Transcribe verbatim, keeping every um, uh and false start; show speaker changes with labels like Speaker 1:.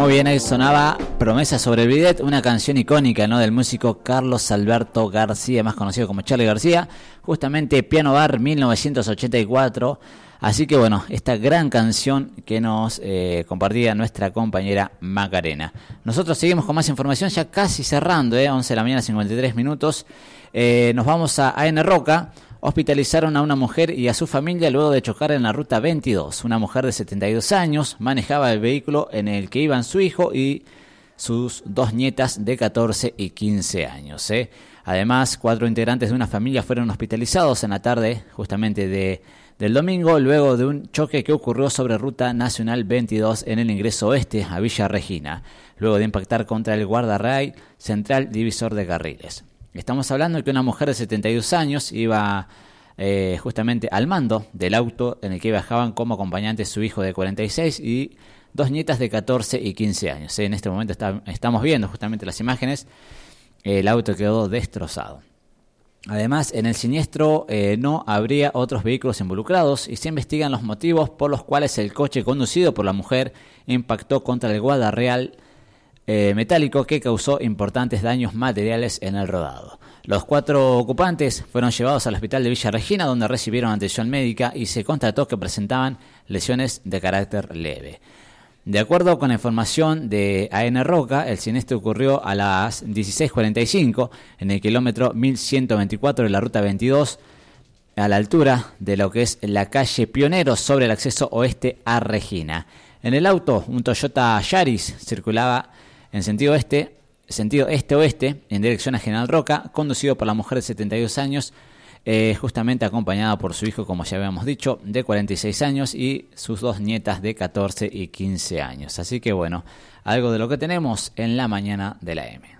Speaker 1: Muy bien, ahí sonaba Promesa sobre el bidet, una canción icónica, ¿no?, del músico Carlos Alberto García, más conocido como Charly García, justamente Piano Bar mil novecientos ochenta y cuatro. Así que bueno, esta gran canción que nos eh, compartía nuestra compañera Macarena. Nosotros seguimos con más información, ya casi cerrando, ¿eh? once de la mañana, cincuenta y tres minutos. Eh, nos vamos a A N Roca. Hospitalizaron a una mujer y a su familia luego de chocar en la ruta veintidós. Una mujer de setenta y dos años manejaba el vehículo en el que iban su hijo y sus dos nietas de catorce y quince años. ¿eh? Además, cuatro integrantes de una familia fueron hospitalizados en la tarde justamente de, del domingo luego de un choque que ocurrió sobre Ruta Nacional veintidós en el ingreso oeste a Villa Regina, luego de impactar contra el guardarray central divisor de carriles. Estamos hablando de que una mujer de setenta y dos años iba eh, justamente al mando del auto en el que viajaban como acompañantes su hijo de cuarenta y seis y dos nietas de catorce y quince años. ¿eh? En este momento está, estamos viendo justamente las imágenes. El auto quedó destrozado. Además, en el siniestro eh, no habría otros vehículos involucrados y se investigan los motivos por los cuales el coche conducido por la mujer impactó contra el guardarreal Eh, metálico que causó importantes daños materiales en el rodado. Los cuatro ocupantes fueron llevados al hospital de Villa Regina, donde recibieron atención médica y se constató que presentaban lesiones de carácter leve. De acuerdo con la información de A N Roca, el siniestro ocurrió a las dieciséis cuarenta y cinco en el kilómetro mil ciento veinticuatro de la ruta veintidós, a la altura de lo que es la calle Pioneros sobre el acceso oeste a Regina. En el auto, un Toyota Yaris circulaba en sentido este, sentido este-oeste, en dirección a General Roca, conducido por la mujer de setenta y dos años, eh, justamente acompañada por su hijo, como ya habíamos dicho, de cuarenta y seis años y sus dos nietas de catorce y quince años. Así que bueno, algo de lo que tenemos en la mañana de la M.